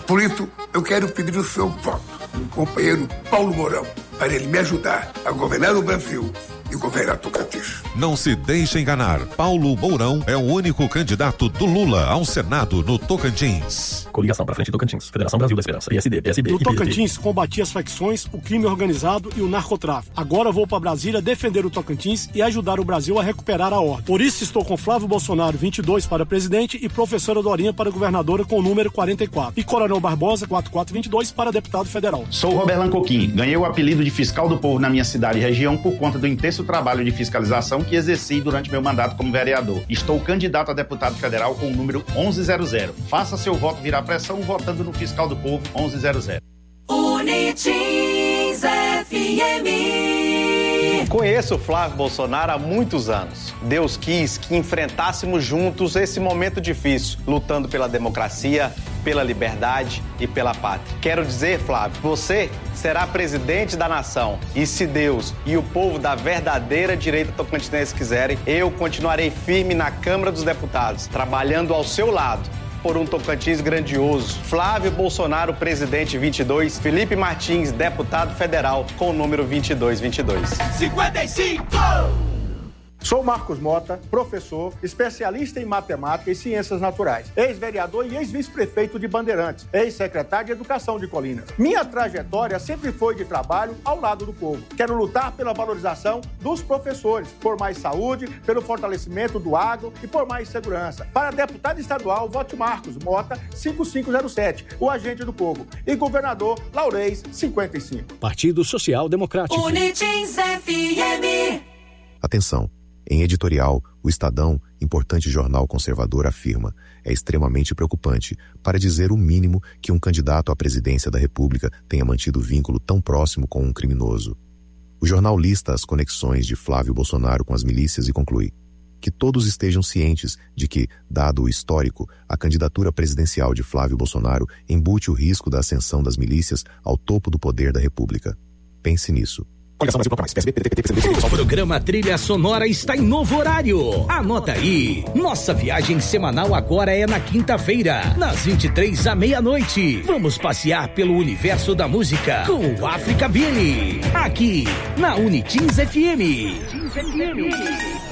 Por isso, eu quero pedir o seu voto, companheiro Paulo Mourão, para ele me ajudar a governar o Brasil e governar Tocantins. Não se deixe enganar. Paulo Mourão é o único candidato do Lula ao Senado no Tocantins. Coligação para frente Tocantins, Federação Brasil da Esperança, PSD, PSB. No Tocantins, combati as facções, o crime organizado e o narcotráfico. Agora vou para Brasília defender o Tocantins e ajudar o Brasil a recuperar a ordem. Por isso estou com Flávio Bolsonaro, 22, para presidente e professora Dorinha para governadora com o número 44. E Coronel Barbosa, 4422, para deputado federal. Sou Roberlan Coquim. Ganhei o apelido de fiscal do povo na minha cidade e região por conta do intenso trabalho de fiscalização que exerci durante meu mandato como vereador. Estou candidato a deputado federal com o número 1100. Faça seu voto virar pressão votando no fiscal do povo 1100. Unitins FM. Conheço o Flávio Bolsonaro há muitos anos. Deus quis que enfrentássemos juntos esse momento difícil, lutando pela democracia, pela liberdade e pela pátria. Quero dizer, Flávio, você será presidente da nação. E se Deus e o povo da verdadeira direita tocantinense quiserem, eu continuarei firme na Câmara dos Deputados, trabalhando ao seu lado por um Tocantins grandioso. Flávio Bolsonaro, presidente 22, Felipe Martins, deputado federal, com o número 2222. 55! Sou Marcos Mota, professor, especialista em matemática e ciências naturais, ex-vereador e ex-vice-prefeito de Bandeirantes, ex-secretário de Educação de Colinas. Minha trajetória sempre foi de trabalho ao lado do povo. Quero lutar pela valorização dos professores, por mais saúde, pelo fortalecimento do agro e por mais segurança. Para deputado estadual, vote Marcos Mota, 5507, o agente do povo. E governador, Laurez, 55. Partido Social Democrático. Unitins FM. Atenção. Em editorial, o Estadão, importante jornal conservador, afirma: é extremamente preocupante, para dizer o mínimo, que um candidato à presidência da República tenha mantido vínculo tão próximo com um criminoso. O jornal lista as conexões de Flávio Bolsonaro com as milícias e conclui que todos estejam cientes de que, dado o histórico, a candidatura presidencial de Flávio Bolsonaro embute o risco da ascensão das milícias ao topo do poder da República. Pense nisso. O programa Trilha Sonora está em novo horário. Anota aí. Nossa viagem semanal agora é na quinta-feira, das 23 à meia-noite. Vamos passear pelo universo da música com o Africa Billy, aqui na Unitins FM.